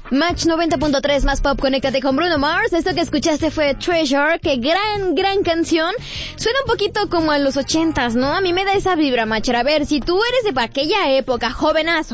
Match 90.3 más pop, conéctate con Bruno Mars. Esto que escuchaste fue Treasure, que gran canción. Suena un poquito como a los 80s, ¿no? A mí me da esa vibra, Matcher. A ver, si tú eres de aquella época, jovenazo.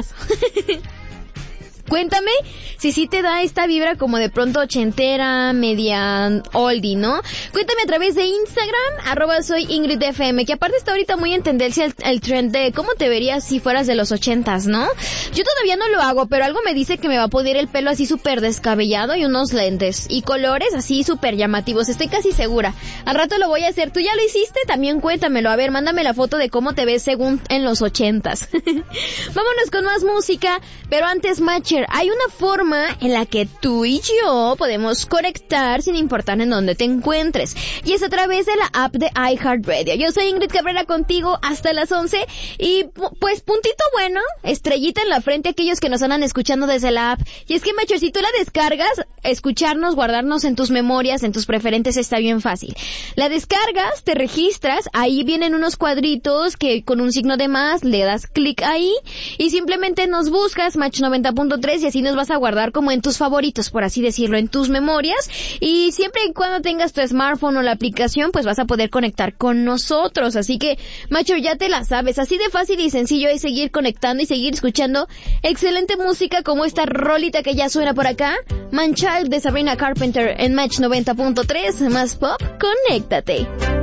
Cuéntame si sí te da esta vibra como de pronto ochentera, media oldie, ¿no? Cuéntame a través de Instagram, @soyingridfm, que aparte está ahorita muy en tendencia el trend de cómo te verías si fueras de los 80s, ¿no? Yo todavía no lo hago, pero algo me dice que me va a poner el pelo así súper descabellado y unos lentes y colores así súper llamativos, estoy casi segura. Al rato lo voy a hacer. ¿Tú ya lo hiciste? También cuéntamelo. A ver, mándame la foto de cómo te ves según en los 80s. Vámonos con más música, pero antes, Matcher, hay una forma en la que tú y yo podemos conectar sin importar en dónde te encuentres, y es a través de la app de iHeartRadio. Yo soy Ingrid Cabrera contigo hasta las 11 y pues puntito bueno, estrellita en la frente a aquellos que nos andan escuchando desde la app. Y es que, Macho, si tú la descargas, escucharnos, guardarnos en tus memorias, en tus preferentes, está bien fácil. La descargas, te registras, ahí vienen unos cuadritos que con un signo de más le das clic ahí y simplemente nos buscas Match 90.3 y así nos vas a guardar como en tus favoritos, por así decirlo, en tus memorias, y siempre y cuando tengas tu smartphone o la aplicación, pues vas a poder conectar con nosotros. Así que, Macho, ya te la sabes, así de fácil y sencillo es seguir conectando y seguir escuchando excelente música como esta rolita que ya suena por acá, Man Child de Sabrina Carpenter en Match 90.3 más pop, conéctate.